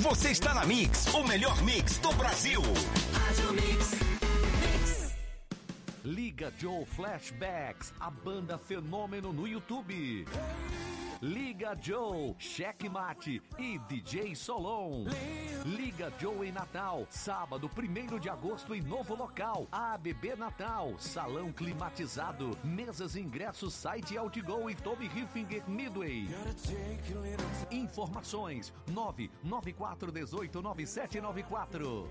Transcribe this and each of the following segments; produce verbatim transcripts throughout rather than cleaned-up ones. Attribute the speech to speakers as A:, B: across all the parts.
A: Você está na Mix, o melhor mix do Brasil.
B: Rádio Mix. Mix.
C: Liga Joe Flashbacks, a banda fenômeno no YouTube. Liga Joe, Checkmate e D J Solon. Liga Joe em Natal, sábado, primeiro de agosto em novo local. A B B Natal, salão climatizado, mesas e ingressos, site Outgo e Tommy Hilfiger Midway. Informações nove nove quatro um oito nove sete nove quatro.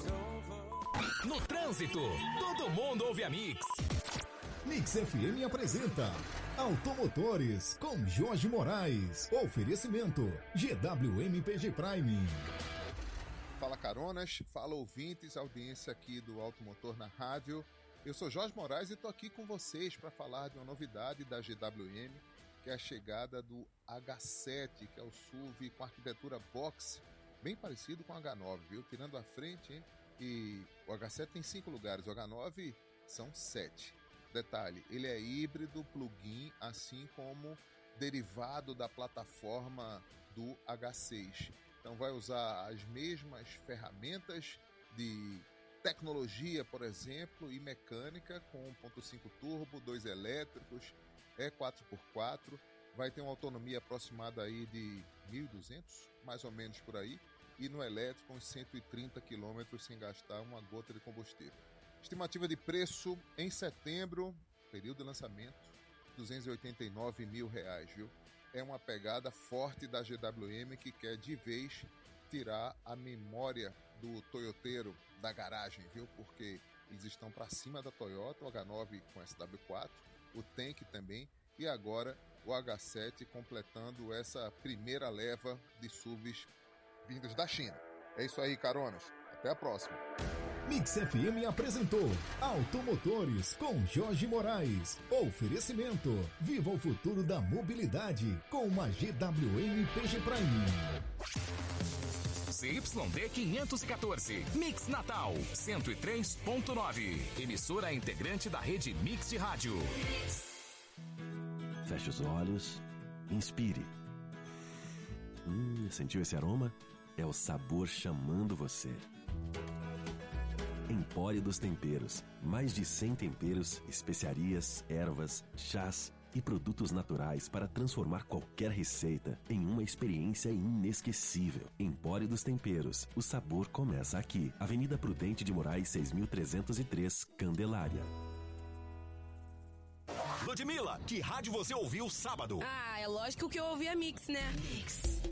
A: No trânsito, todo mundo ouve a Mix.
D: Mix F M apresenta Automotores com Jorge Moraes. Oferecimento G W M P G Prime.
E: Fala caronas, fala ouvintes, audiência aqui do Automotor na rádio. Eu sou Jorge Moraes e estou aqui com vocês para falar de uma novidade da G W M, que é a chegada do H sete, que é o S U V com arquitetura box, bem parecido com o H nove, viu? Tirando a frente, hein? E o H sete tem cinco lugares, o H nove são sete. Detalhe, ele é híbrido, plug-in, assim como derivado da plataforma do H seis. Então vai usar as mesmas ferramentas de tecnologia, por exemplo, e mecânica, com um ponto cinco turbo, dois elétricos, é quatro por quatro, vai ter uma autonomia aproximada aí de mil e duzentos, mais ou menos por aí, e no elétrico uns cento e trinta quilômetros sem gastar uma gota de combustível. Estimativa de preço em setembro, período de lançamento, duzentos e oitenta e nove mil reais, viu? É uma pegada forte da G W M que quer de vez tirar a memória do toyoteiro da garagem, viu? Porque eles estão para cima da Toyota, o H nove com S W quatro, o Tank também, e agora o H sete completando essa primeira leva de S U Vs vindos da China. É isso aí, caronas. Até a próxima.
D: Mix F M apresentou Automotores com Jorge Moraes. Oferecimento: viva o futuro da mobilidade com uma G W M P G Prime.
A: C Y D quinhentos e quatorze, Mix Natal, cento e três ponto nove. Emissora integrante da rede Mix de Rádio.
F: Feche os olhos, inspire. Hum, sentiu esse aroma? É o sabor chamando você. Empório dos Temperos. Mais de cem temperos, especiarias, ervas, chás e produtos naturais para transformar qualquer receita em uma experiência inesquecível. Empório dos Temperos. O sabor começa aqui. Avenida Prudente de Moraes, seis mil trezentos e três, Candelária.
A: Ludmilla, que rádio você ouviu sábado?
G: Ah, é lógico que eu ouvi a Mix, né?
B: Mix.